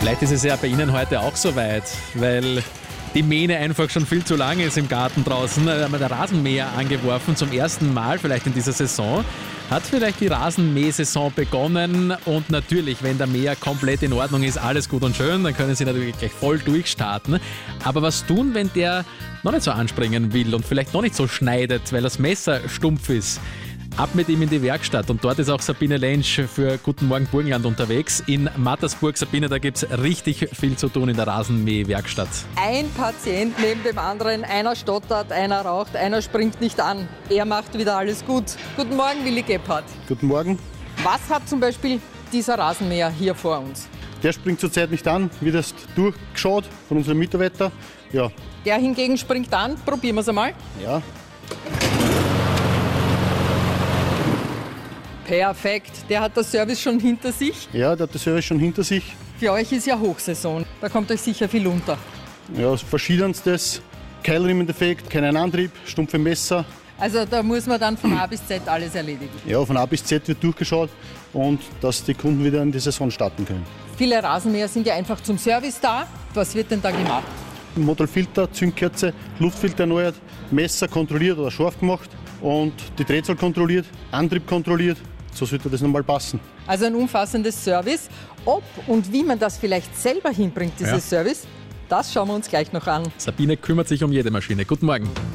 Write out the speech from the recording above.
Vielleicht ist es ja bei Ihnen heute auch so weit, weil die Mähne einfach schon viel zu lang ist im Garten draußen. Da haben wir den Rasenmäher angeworfen, zum ersten Mal vielleicht in dieser Saison. Hat vielleicht die Rasenmähsaison begonnen und natürlich, wenn der Mäher komplett in Ordnung ist, alles gut und schön, dann können Sie natürlich gleich voll durchstarten. Aber was tun, wenn der noch nicht so anspringen will und vielleicht noch nicht so schneidet, weil das Messer stumpf ist? Ab mit ihm in die Werkstatt und dort ist auch Sabine Lentsch für Guten Morgen Burgenland unterwegs. In Mattersburg, Sabine, da gibt es richtig viel zu tun in der Rasenmähwerkstatt. Ein Patient neben dem anderen, einer stottert, einer raucht, einer springt nicht an. Er macht wieder alles gut. Guten Morgen, Willi Gebhardt. Guten Morgen. Was hat zum Beispiel dieser Rasenmäher hier vor uns? Der springt zurzeit nicht an, wird erst durchgeschaut von unserem Mitarbeiter. Ja. Der hingegen springt an. Probieren wir es einmal. Ja. Perfekt. Der hat das Service schon hinter sich. Ja, der hat das Service schon hinter sich. Für euch ist ja Hochsaison. Da kommt euch sicher viel unter. Ja, verschiedenstes. Keilriemendefekt, keinen Antrieb, stumpfe Messer. Also da muss man dann von A bis Z alles erledigen. Ja, von A bis Z wird durchgeschaut und dass die Kunden wieder in die Saison starten können. Viele Rasenmäher sind ja einfach zum Service da. Was wird denn da gemacht? Motorfilter, Zündkerze, Luftfilter erneuert, Messer kontrolliert oder scharf gemacht und die Drehzahl kontrolliert, Antrieb kontrolliert. So sollte das nochmal passen. Also ein umfassendes Service. Ob und wie man das vielleicht selber hinbringt, dieses Service, das schauen wir uns gleich noch an. Sabine kümmert sich um jede Maschine. Guten Morgen.